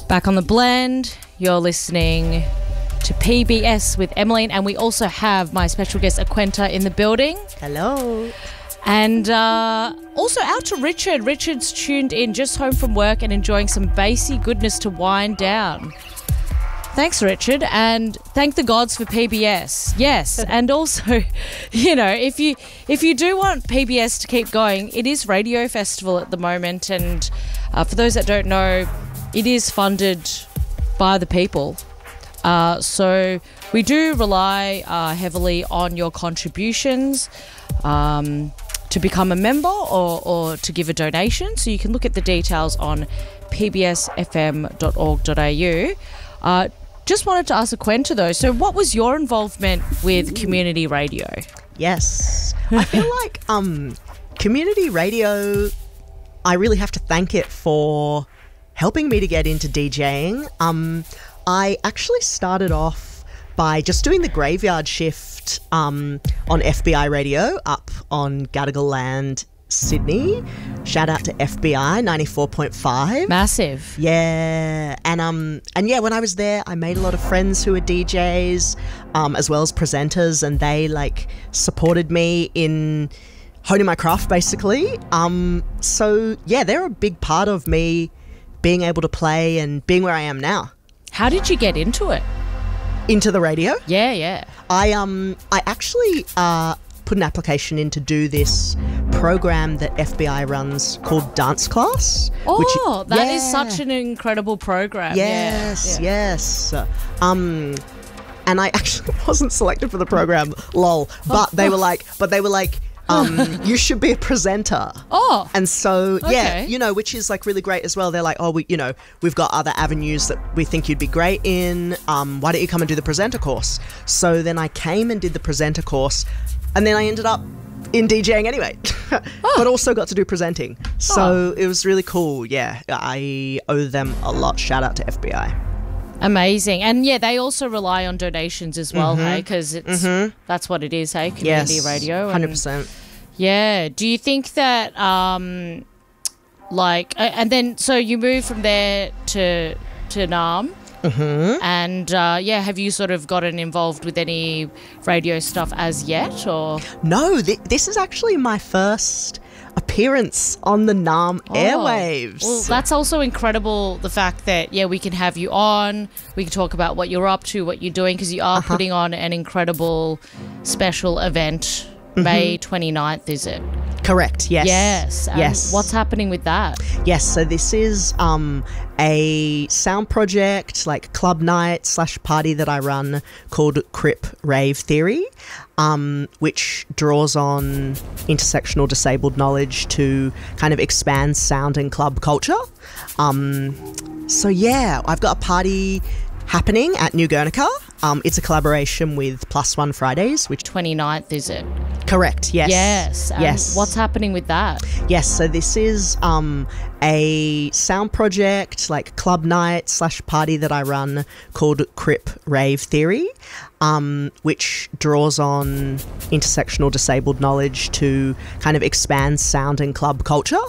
Back on the blend, you're listening to PBS with Emmeline, and we also have my special guest Aquenta in the building. Hello. And also out to Richard. Richard's tuned in just home from work and enjoying some bassy goodness to wind down. Thanks, Richard, and thank the gods for PBS. Yes, and also, you know, if you do want PBS to keep going, it is Radio Festival at the moment, and for those that don't know, it is funded by the people. So we do rely heavily on your contributions to become a member or to give a donation. So you can look at the details on pbsfm.org.au. Just wanted to ask Aquenta though, so what was your involvement with community radio? Yes. I feel like community radio, I really have to thank it for helping me to get into DJing. I actually started off by just doing the graveyard shift on FBI radio up on Gadigal Land, Sydney. Shout out to FBI 94.5. Massive. Yeah. And yeah, when I was there, I made a lot of friends who were DJs, as well as presenters, and they like supported me in honing my craft basically. So yeah, they're a big part of me being able to play and being where I am now. How did you get into it? Into the radio? Yeah. I actually put an application in to do this program that FBI runs called Dance Class. That is such an incredible program. Yes. And I actually wasn't selected for the program, lol. But they were like, you should be a presenter. Oh. And so, Okay. you know, which is like really great as well. They're like, we've got other avenues that we think you'd be great in. Why don't you come and do the presenter course? So then I came and did the presenter course, and then I ended up in DJing anyway, but also got to do presenting. So it was really cool. Yeah, I owe them a lot. Shout out to FBI. Amazing. And yeah, they also rely on donations as well, hey, because that's what it is, hey, community radio. 100%. Yeah. Do you think that, and then, so you moved from there to Naarm? And have you sort of gotten involved with any radio stuff as yet, or? No, this is actually my first appearance on the Naarm airwaves. Well, that's also incredible, the fact that, we can have you on, we can talk about what you're up to, what you're doing, because you are putting on an incredible special event. May 29th, is it? Correct, yes. Yes. Yes. What's happening with that? Yes, so this is a sound project, like club night / party that I run called Crip Rave Theory, which draws on intersectional disabled knowledge to kind of expand sound and club culture. So yeah, I've got a party happening at New Guernica. It's a collaboration with Plus One Fridays, which 29th, is it? Correct, yes. Yes. Yes. What's happening with that? Yes, so this is a sound project, like club night / party that I run called Crip Rave Theory, which draws on intersectional disabled knowledge to kind of expand sound and club culture.